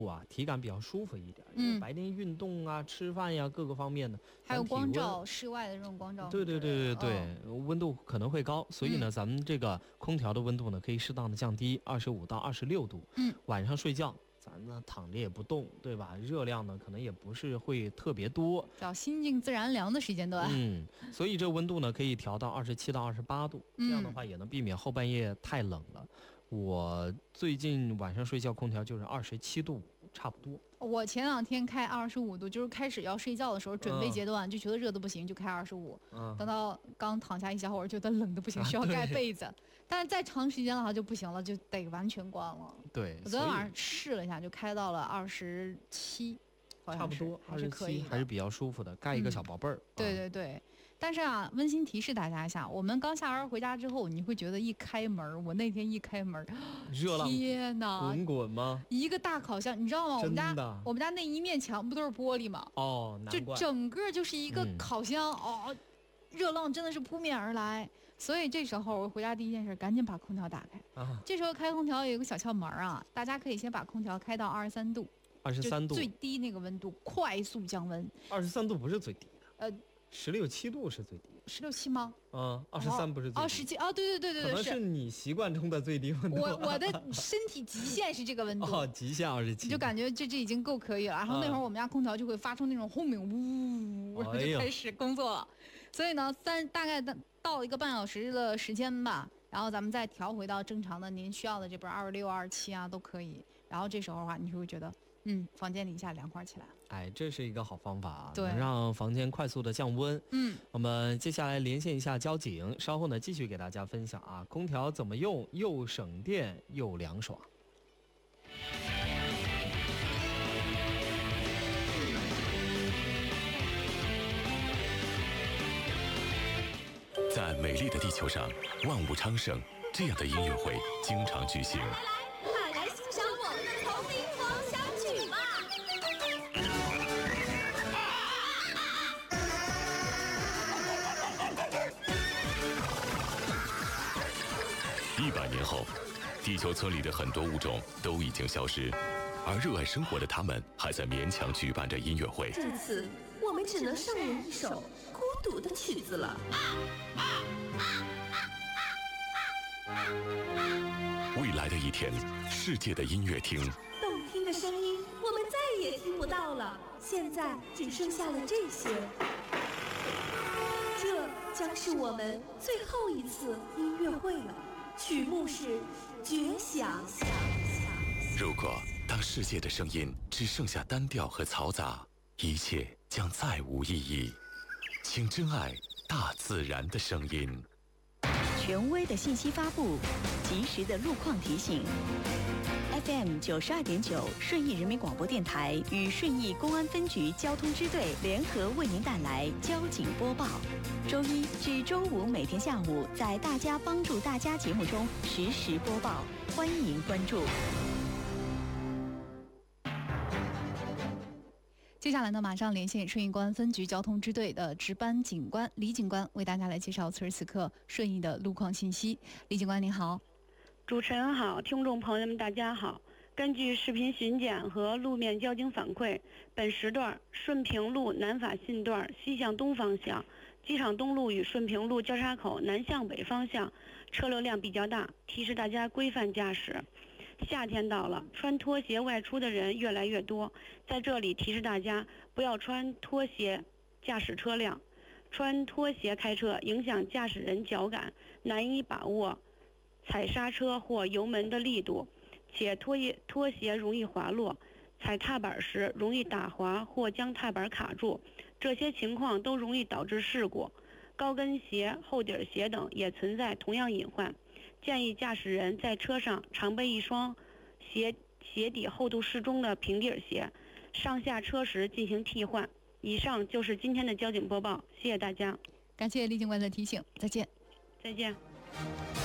体感比较舒服一点，因为白天运动啊、吃饭呀各个方面的， 还有光照，室外的这种光照， 对，温度可能会高，所以呢，咱们这个空调的温度呢可以适当的降低，25到26度。晚上睡觉咱呢躺着也不动，对吧？热量呢可能也不是会特别多， 找心静自然凉的时间段。 所以这温度呢可以调到27到28度，这样的话也能避免后半夜太冷了。我最近晚上睡觉空调就是27度差不多。 我前2天开25度，就是开始要睡觉的时候，准备阶段就觉得热的不行，就开25。等到刚躺下一小会儿，觉得冷的不行，需要盖被子。但是再长时间的话就不行了，就得完全关了。 对， 我昨天晚上试了一下，就开到了27， 差不多还是可以的， 还是比较舒服的，盖一个小宝贝儿。 对。但是啊，温馨提示大家一下，我们刚下班回家之后，你会觉得一开门，我那天一开门， 热浪天哪， 滚滚吗？ 一个大烤箱，你知道吗？我们家那一面墙不都是玻璃吗？ 难怪， 就整个就是一个烤箱热浪真的是扑面而来。所以这时候我回家第一件事，赶紧把空调打开。这时候开空调有一个小窍门啊，大家可以先把空调开到23度 ，23度最低那个温度，快速降温。 23度不是最低的，16、7度是最低的。 16、7吗 ？23不是最低 17对， 可能是你习惯中的最低温度。 我的身体极限是这个温度极限27， 你就感觉这已经够可以了。然后那会儿我们家空调就会发出那种轰鸣，呜，就开始工作了。所以呢，大概到一个半小时的时间吧，然后咱们再调回到正常的您需要的这边26、27啊都可以。然后这时候的话，你就会觉得房间里一下凉快起来。 这是一个好方法啊， 对， 能让房间快速的降温。我们接下来连线一下交警，稍后呢继续给大家分享啊，空调怎么用又省电又凉爽。 在美丽的地球上，万物昌盛，这样的音乐会经常举行。 快来欣赏我们的丛林狂想曲吧 ！100年后，地球村里的很多物种都已经消失，而热爱生活的他们还在勉强举办着音乐会。 这次我们只能上演一首孤独的曲子了。 未来的一天，世界的音乐厅， 动听的声音我们再也听不到了，现在只剩下了这些。这将是我们最后一次音乐会了，曲目是《绝响》。 如果当世界的声音只剩下单调和嘈杂，一切将再无意义。请珍爱大自然的声音。 权威的信息发布，及时的路况提醒。FM 92.9顺义人民广播电台与顺义公安分局交通支队联合为您带来交警播报。周一至周五每天下午在大家帮助大家节目中实时播报，欢迎关注。 接下来呢，马上连线顺义公安分局交通支队的值班警官李警官，为大家来介绍此时此刻顺义的路况信息。李警官您好。 主持人好，听众朋友们大家好。根据视频巡检和路面交警反馈，本时段顺平路南法信段西向东方向，机场东路与顺平路交叉口南向北方向车流量比较大，提示大家规范驾驶。夏天到了，穿拖鞋外出的人越来越多，在这里提示大家不要穿拖鞋驾驶车辆，穿拖鞋开车影响驾驶人脚感，难以把握踩刹车或油门的力度，且拖鞋容易滑落，踩踏板时容易打滑或将踏板卡住，这些情况都容易导致事故。高跟鞋、厚底鞋等也存在同样隐患，建议驾驶人在车上常备一双鞋底厚度适中的平底鞋，上下车时进行替换。以上就是今天的交警播报，谢谢大家。 感谢李警官的提醒，再见。 再见。